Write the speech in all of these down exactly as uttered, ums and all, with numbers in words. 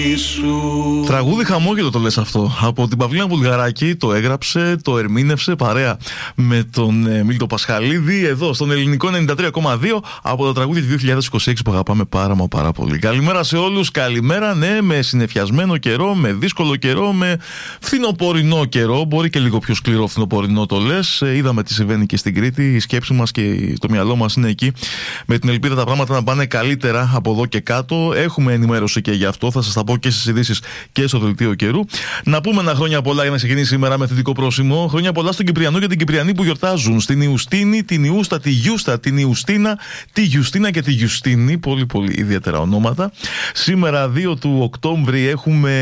Τραγούδι χαμόγελο το λες αυτό. Από την Παυλίνα Βουλγαράκη το έγραψε, το ερμήνευσε παρέα με τον ε, Μίλτο Πασχαλίδη εδώ στον Ελληνικό ενενήντα τρία κόμμα δύο από το τραγούδι του δύο χιλιάδες είκοσι έξι που αγαπάμε πάρα μα πάρα πολύ. Καλημέρα σε όλους, καλημέρα, ναι, με συννεφιασμένο καιρό, με δύσκολο καιρό, με φθινοπορεινό καιρό. Μπορεί και λίγο πιο σκληρό φθινοπορεινό το λες. Ε, είδαμε τι συμβαίνει και στην Κρήτη. Η σκέψη μας και το μυαλό μας είναι εκεί. Με την ελπίδα τα πράγματα να πάνε καλύτερα από εδώ και κάτω. Έχουμε ενημέρωση και γι' αυτό. Θα σας τα πω και στις ειδήσεις και στο δελτίο καιρού. Να πούμε ένα χρόνια πολλά για να ξεκινήσει σήμερα με θετικό πρόσημο. Χρόνια πολλά στον Κυπριανό και την Κυπριανή που γιορτάζουν. Στην Ιουστίνη, την Ιούστα, τη Γιούστα, την Ιουστίνα, τη Γιουστίνα και τη Γιουστίνη. Πολύ πολύ ιδιαίτερα ονόματα. Σήμερα δύο του Οκτώβρη έχουμε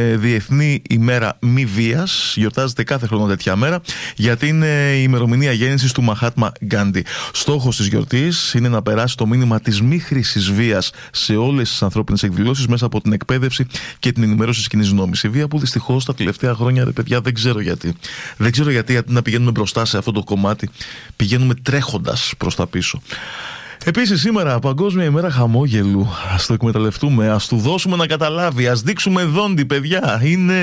Διεθνή ημέρα μη βίας. Γιορτάζεται κάθε χρόνο τέτοια μέρα γιατί είναι η ημερομηνία γέννησης του Μαχάτμα Γκάντι. Στόχος της γιορτής είναι να περάσει το μήνυμα της μη χρήσης βίας σε όλες τις ανθρώπινες εκδηλώσεις μέσα από την εκπαίδευση και την ενημέρωση της κοινής γνώμης. Η βία που δυστυχώς τα τελευταία χρόνια, ρε παιδιά, δεν ξέρω γιατί. Δεν ξέρω γιατί, γιατί να πηγαίνουμε μπροστά σε αυτό το κομμάτι. Πηγαίνουμε τρέχοντας προς τα πίσω. Επίσης σήμερα Παγκόσμια ημέρα χαμόγελου. Ας το εκμεταλλευτούμε, ας του δώσουμε να καταλάβει, ας δείξουμε δόντι, παιδιά. Είναι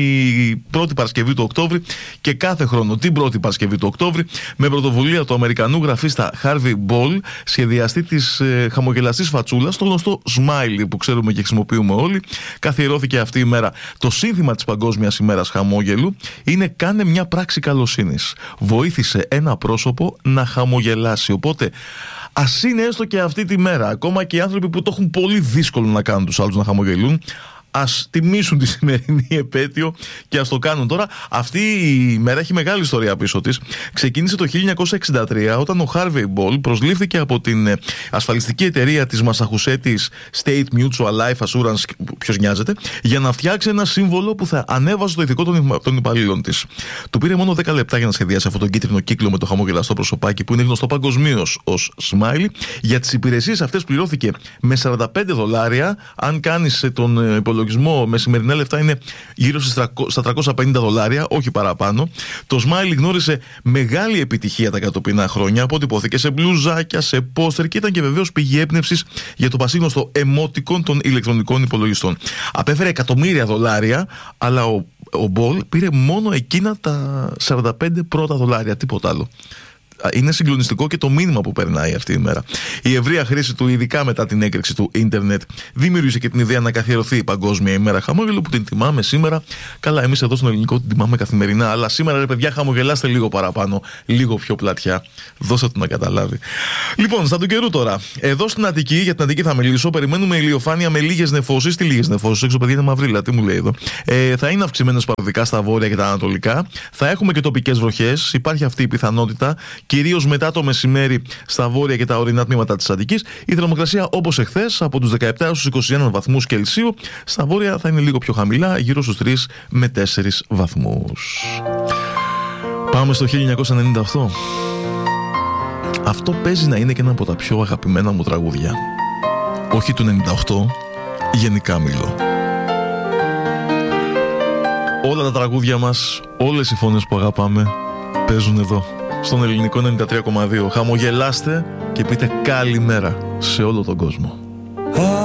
η πρώτη Παρασκευή του Οκτώβρη και κάθε χρόνο την πρώτη Παρασκευή του Οκτώβρη με πρωτοβουλία του Αμερικανού γραφίστα Harvey Ball, σχεδιαστή της ε, χαμογελαστής φατσούλας, το γνωστό smiley που ξέρουμε και χρησιμοποιούμε όλοι. Καθιερώθηκε αυτή η μέρα. Το σύνθημα της Παγκόσμιας ημέρας χαμόγελου είναι «Κάνε μια πράξη καλοσύνης». Βοήθησε ένα πρόσωπο να χαμογελάσει. Οπότε ας είναι έστω και αυτή τη μέρα, ακόμα και οι άνθρωποι που το έχουν πολύ δύσκολο να κάνουν τους άλλους να χαμογελούν, ας τιμήσουν τη σημερινή επέτειο και ας το κάνουν τώρα. Αυτή η μέρα έχει μεγάλη ιστορία πίσω της. Ξεκίνησε το χίλια εννιακόσια εξήντα τρία όταν ο Harvey Ball προσλήφθηκε από την ασφαλιστική εταιρεία της Μασαχουσέτης State Mutual Life Assurance, ποιος νοιάζεται, για να φτιάξει ένα σύμβολο που θα ανέβαζε το ηθικό των, των υπαλλήλων της. Του πήρε μόνο δέκα λεπτά για να σχεδιάσει αυτόν τον κίτρινο κύκλο με το χαμογελαστό προσωπάκι που είναι γνωστό παγκοσμίως ως Smiley. Για τις υπηρεσίες αυτές πληρώθηκε με σαράντα πέντε δολάρια. Αν κάνεις τον υπολογισμό με σημερινά λεφτά είναι γύρω στα τριακόσια πενήντα δολάρια, όχι παραπάνω. Το Smiley γνώρισε μεγάλη επιτυχία τα κατοπινά χρόνια, αποτυπώθηκε σε μπλουζάκια, σε πόστερ και ήταν και βεβαίως πηγή έμπνευσης για το πασίγνωστο emoticon των ηλεκτρονικών υπολογιστών. Απέφερε εκατομμύρια δολάρια, αλλά ο, ο Ball πήρε μόνο εκείνα τα σαράντα πέντε πρώτα δολάρια, τίποτα άλλο. Είναι συγκλονιστικό και το μήνυμα που περνάει αυτή η μέρα. Η ευρεία χρήση του, ειδικά μετά την έκρηξη του ίντερνετ, δημιούργησε και την ιδέα να καθιερωθεί η Παγκόσμια ημέρα χαμόγελου που την τιμάμε σήμερα. Καλά, εμείς εδώ στον Ελληνικό την τιμάμε καθημερινά, αλλά σήμερα, ρε παιδιά, χαμογελάστε λίγο παραπάνω, λίγο πιο πλατιά. Δώστε του να καταλάβει. Λοιπόν, στα του καιρού τώρα. Εδώ στην Αττική, για την Αττική θα μιλήσω, περιμένουμε ηλιοφάνεια με λίγες νεφώσεις. Τι λίγες νεφώσεις, έξω παιδιά είναι μαυρίλα, τι μου λέει εδώ. Ε, θα είναι αυξημένες παροδικά στα βόρεια και τα ανατολικά. Θα έχουμε και τοπικές βροχές, υπάρχει αυτή η πιθανότητα. Κυρίως μετά το μεσημέρι στα βόρεια και τα ορεινά τμήματα της Αττικής. Η θερμοκρασία όπως εχθές από τους δεκαεπτά έως τους είκοσι ένα βαθμούς Κελσίου. Στα βόρεια θα είναι λίγο πιο χαμηλά, γύρω στους τρεις με τέσσερις βαθμούς. Πάμε στο χίλια εννιακόσια ενενήντα οκτώ. Αυτό παίζει να είναι και ένα από τα πιο αγαπημένα μου τραγούδια. Όχι του ενενήντα οκτώ, γενικά μιλώ. Όλα τα τραγούδια μας, όλες οι φωνές που αγαπάμε παίζουν εδώ στον Ελληνικό ενενήντα τρία κόμμα δύο. Χαμογελάστε και πείτε καλημέρα σε όλο τον κόσμο.